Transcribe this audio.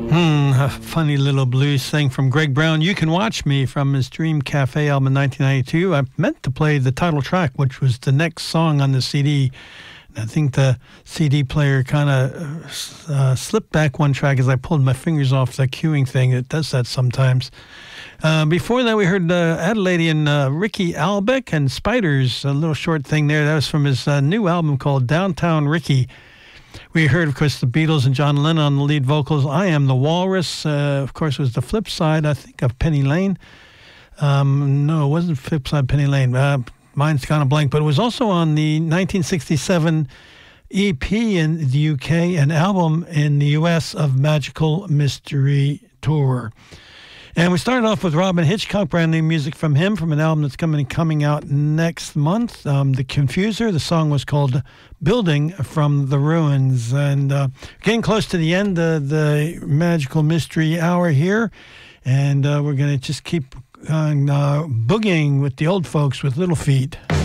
A funny little blues thing from Greg Brown. You Can Watch Me from his Dream Cafe album in 1992. I meant to play the title track, which was the next song on the CD. I think the CD player kind of slipped back one track as I pulled my fingers off the queuing thing. It does that sometimes. Before that, we heard Adelaidean Ricky Albeck and Spiders, a little short thing there. That was from his new album called Downtown Ricky. We heard, of course, the Beatles and John Lennon on the lead vocals. I Am the Walrus, of course, was the flip side, I think, of Penny Lane. No, it wasn't flip side Penny Lane. Mine's kind of blank, but it was also on the 1967 EP in the UK and album in the US of Magical Mystery Tour. And we started off with Robyn Hitchcock, brand new music from him, from an album that's coming out next month, The Confuser. The song was called Building from the Ruins. And getting close to the end of the Magical Mystery Hour here, and we're going to just keep on boogieing with the old folks with Little Feat.